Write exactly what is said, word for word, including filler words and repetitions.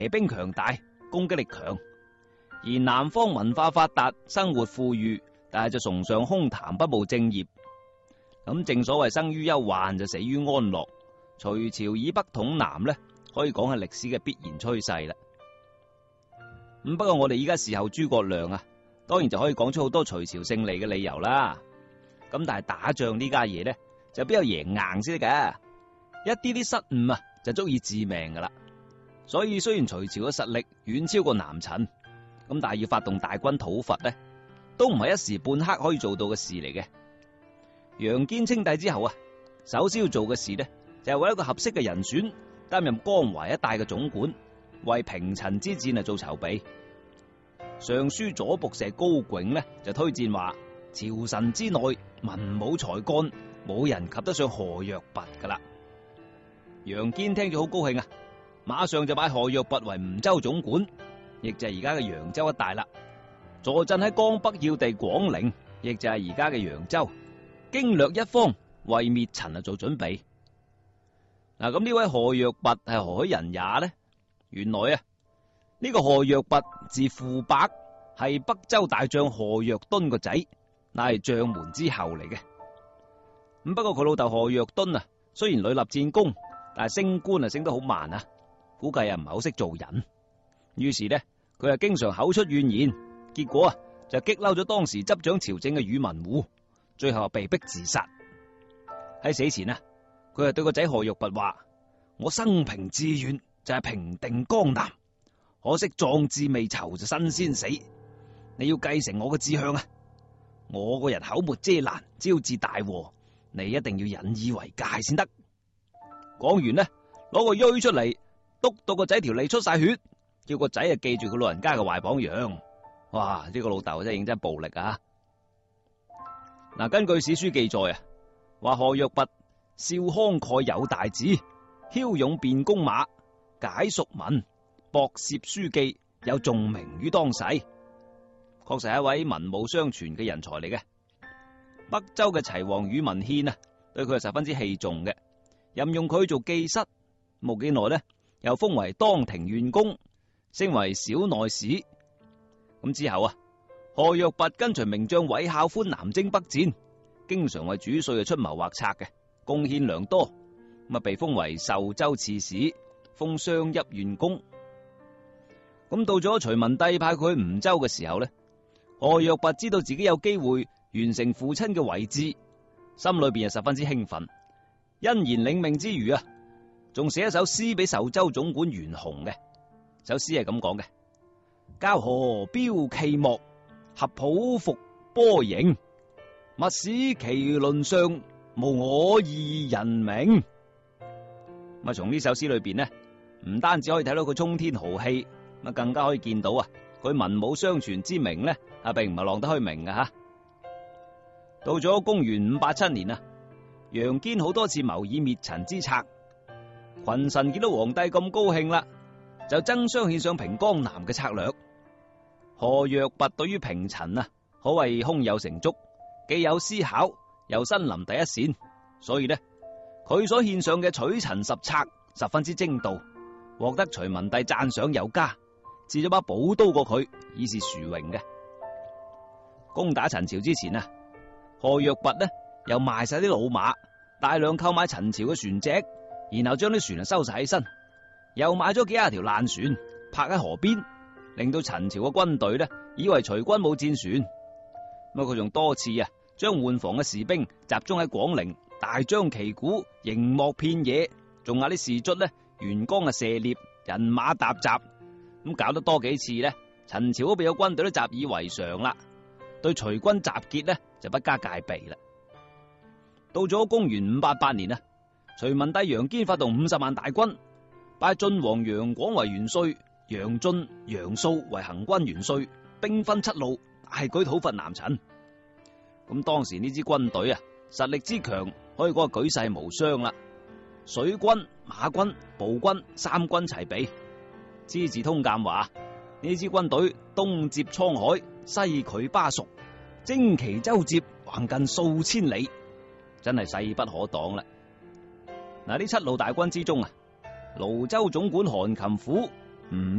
騎兵強大，攻擊力強；而南方文化發達，生活富裕，但係就崇尚空談，不務正業。咁正所謂生於憂患，就死於安樂。隋朝以北統南呢，可以講係歷史嘅必然趨勢啦。咁不過我哋依家事後諸葛亮啊，當然就可以講出好多隋朝勝利嘅理由啦。咁但係打仗呢家嘢呢，就邊有贏硬先得㗎？一啲啲失誤啊，就足以致命噶啦。所以雖然隋朝嘅實力遠超過南陳，咁但係要發動大軍討伐呢，都唔係一時半刻可以做到嘅事嚟嘅。楊堅稱帝之後啊，首先要做嘅事呢，就係為一個合適嘅人選擔任江淮一帶嘅總管，為平陳之戰啊做籌備。尚書左僕射高迥呢，就推薦話，朝臣之內文武才幹冇人及得上何若弼噶啦。楊堅聽咗好高興啊，馬上就拜何若弼為吳州總管，亦就係而家嘅揚州一帶啦。坐鎮喺江北要地廣陵，亦就係而家嘅揚州，經略一方，為滅陳啊做準備。嗱，咁呢位何若弼係何許人也呢？原來啊，呢、這個何若弼字傅伯，係北周大將何若敦個仔，乃係將門之後嚟嘅。咁不過佢老豆何若敦啊，雖然屢立戰功，但係升官啊升得好慢啊，估計啊唔係好識做人。於是呢，佢啊經常口出怨言，結果啊就激嬲咗當時執掌朝政嘅宇文護，最後被逼自殺。喺死前啊，佢係對個仔何若弼話：我生平志願就係平定江南，可惜壯志未酬就身先死。你要繼承我嘅志向啊！我個人口沒遮攔，招致大禍，你一定要引以為戒先得。講完呢，攞個錐出嚟，督到個仔條脷出晒血，叫個仔啊記住佢老人家嘅壞榜樣。哇！呢、這個老豆真係認真暴力啊！嗱，根據史書記載啊，話何若弼少慷慨有大志，驍勇辯弓馬，解蜀文，博涉書記，有重名於當世。確實係一位文武雙全嘅人才嚟嘅。北周嘅齊王宇文憲啊，對佢係十分之器重嘅，任用佢做記室，冇幾耐呢，又封為當庭縣公，升為小內史。咁之後啊，何若弼跟隨名將韋孝寬南征北戰，經常為主帥出謀劃策嘅，貢獻良多，咁啊被封為壽州刺史，封商邑縣公。咁到咗隋文帝派佢去吳州嘅時候呢，何若弼知道自己有機會完成父親嘅遺志，心裏邊係十分之興奮，欣然領命之餘啊，仲寫一首詩俾壽州總管袁洪嘅。首詩係咁講嘅：交河標旗幕，合抱伏波形，勿使其輪上，無我二人名。咁啊，從呢首詩裏邊呢，唔單止可以睇到佢衝天豪氣，咁更加可以見到啊，佢文武雙全之名呢，啊，並唔係浪得虛名嘅吓。到咗公元五八七年啊，楊堅好多次謀議滅陳之策，群臣見到皇帝咁高興啦，就爭相獻上平江南嘅策略。何若弼對於平陳啊，可謂胸有成竹，既有思考，又身臨第一線，所以呢，佢所獻上嘅取陳十策十分之精到，獲得隋文帝讚賞有加，賜咗把寶刀過佢，以示殊榮嘅。攻打陳朝之前啊，何若弼呢又賣晒啲老馬，大量購買陳朝嘅船隻，然後將啲船啊收晒起身，又買咗幾廿條爛船泊喺河邊，令到陳朝嘅軍隊呢以為隋軍冇戰船。咁佢仲多次啊將換防嘅士兵集中喺廣陵，大張旗鼓，營幕遍野，仲嗌啲士卒呢沿江啊射獵，人馬沓雜，咁搞得多幾次呢，陳朝嗰邊嘅軍隊都習以為常啦，對隋軍集結呢就不加戒備啦。到咗公元五八八年啊，隋文帝楊堅發動五十萬大軍，拜晉王楊廣為元帥，楊俊、楊素為行軍元帥，兵分七路，大舉討伐南陳。咁當時呢支軍隊啊，實力之強，可以講係舉世無雙啦。水軍、馬軍、步軍三軍齊備。資治通鑑話呢支軍隊東接滄海，西拒巴蜀，征其周接，橫近數千里，真係勢不可擋啦。嗱，呢七路大軍之中啊，廬州總管韓擒虎、吳